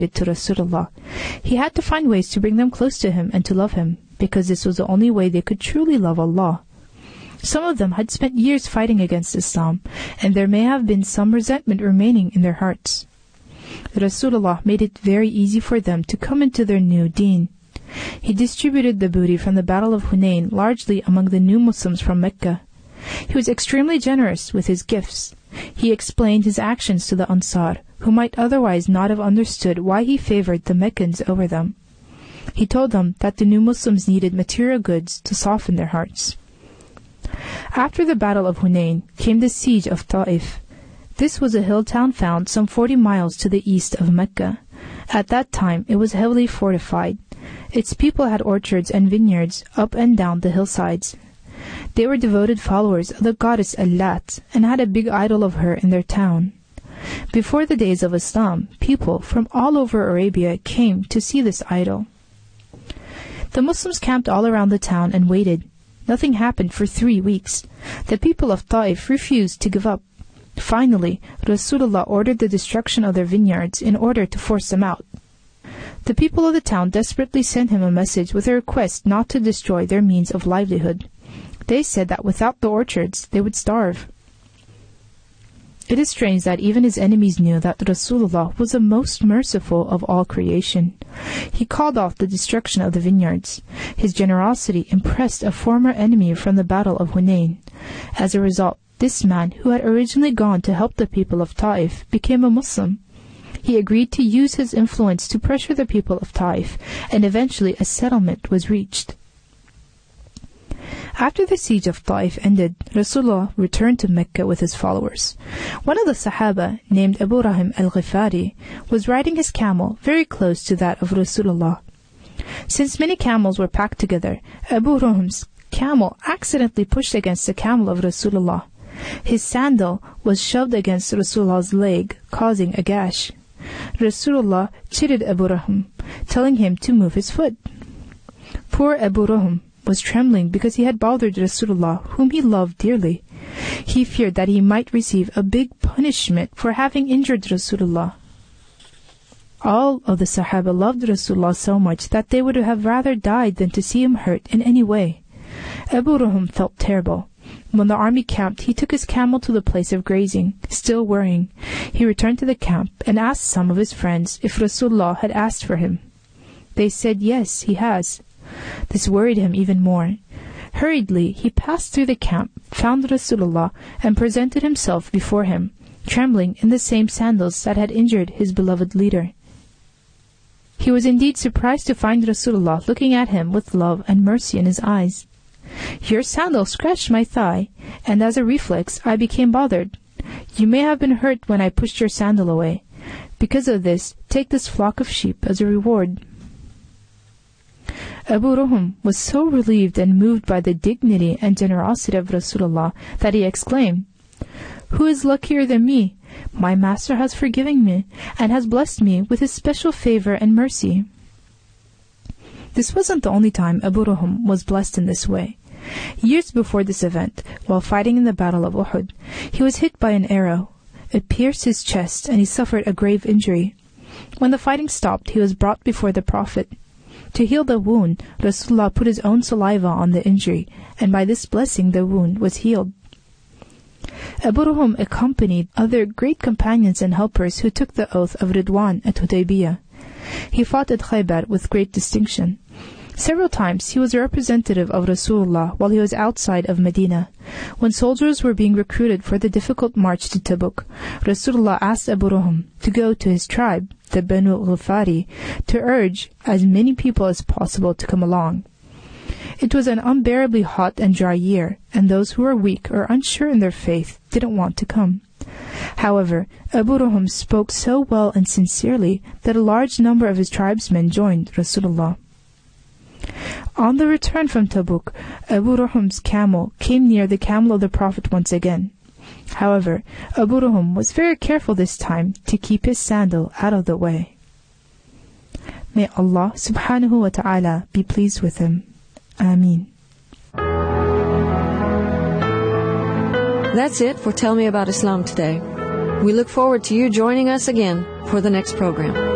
it to Rasulullah. He had to find ways to bring them close to him and to love him, because this was the only way they could truly love Allah. Some of them had spent years fighting against Islam, and there may have been some resentment remaining in their hearts. Rasulullah made it very easy for them to come into their new deen. He distributed the booty from the Battle of Hunayn largely among the new Muslims from Mecca. He was extremely generous with his gifts. He explained his actions to the Ansar, who might otherwise not have understood why he favored the Meccans over them. He told them that the new Muslims needed material goods to soften their hearts. After the Battle of Hunayn came the siege of Ta'if. This was a hill town found some 40 miles to the east of Mecca. At that time it was heavily fortified. Its people had orchards and vineyards up and down the hillsides. They were devoted followers of the goddess Al-Lat and had a big idol of her in their town. Before the days of Islam, people from all over Arabia came to see this idol. The Muslims camped all around the town and waited. Nothing happened for 3 weeks. The people of Ta'if refused to give up. Finally, Rasulullah ordered the destruction of their vineyards in order to force them out. The people of the town desperately sent him a message with a request not to destroy their means of livelihood. They said that without the orchards, they would starve. It is strange that even his enemies knew that Rasulullah was the most merciful of all creation. He called off the destruction of the vineyards. His generosity impressed a former enemy from the Battle of Hunayn. As a result, this man, who had originally gone to help the people of Ta'if, became a Muslim. He agreed to use his influence to pressure the people of Ta'if, and eventually a settlement was reached. After the siege of Ta'if ended, Rasulullah returned to Mecca with his followers. One of the Sahaba, named Abu Rahim al-Ghifari, was riding his camel very close to that of Rasulullah. Since many camels were packed together, Abu Rahim's camel accidentally pushed against the camel of Rasulullah. His sandal was shoved against Rasulullah's leg, causing a gash. Rasulullah chided Abu Rahim, telling him to move his foot. Poor Abu Rahim was trembling because he had bothered Rasulullah, whom he loved dearly. He feared that he might receive a big punishment for having injured Rasulullah. All of the Sahaba loved Rasulullah so much that they would have rather died than to see him hurt in any way. Abu Rahim felt terrible. When the army camped, he took his camel to the place of grazing, still worrying. He returned to the camp and asked some of his friends if Rasulullah had asked for him. They said, "Yes, he has." This worried him even more. Hurriedly, he passed through the camp, found Rasulullah, and presented himself before him, trembling in the same sandals that had injured his beloved leader. He was indeed surprised to find Rasulullah looking at him with love and mercy in his eyes. "Your sandal scratched my thigh, and as a reflex I became bothered. You may have been hurt when I pushed your sandal away. Because of this, take this flock of sheep as a reward." Abu Rahim was so relieved and moved by the dignity and generosity of Rasulullah that he exclaimed, "Who is luckier than me? My master has forgiven me and has blessed me with his special favor and mercy." This wasn't the only time Abu Rahim was blessed in this way. Years before this event, while fighting in the Battle of Uhud, he was hit by an arrow. It pierced his chest and he suffered a grave injury. When the fighting stopped, he was brought before the Prophet. To heal the wound, Rasulullah put his own saliva on the injury, and by this blessing the wound was healed. Abu Rahim accompanied other great companions and helpers who took the oath of Ridwan at Hudaybiyah. He fought at Khaybar with great distinction. Several times he was a representative of Rasulullah while he was outside of Medina. When soldiers were being recruited for the difficult march to Tabuk, Rasulullah asked Abu Rahim to go to his tribe, the Banu Ghifari, to urge as many people as possible to come along. It was an unbearably hot and dry year, and those who were weak or unsure in their faith didn't want to come. However, Abu Rahim spoke so well and sincerely that a large number of his tribesmen joined Rasulullah. On the return from Tabuk, Abu Rahim's camel came near the camel of the Prophet once again. However, Abu Rahim was very careful this time to keep his sandal out of the way. May Allah subhanahu wa ta'ala be pleased with him. Ameen. That's it for Tell Me About Islam today. We look forward to you joining us again for the next program.